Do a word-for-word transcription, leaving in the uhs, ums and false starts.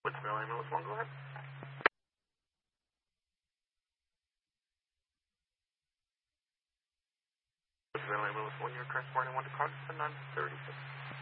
What's the ambulance one? Go ahead. What's the ambulance one? You're transporting one to Carson nine thirty-six.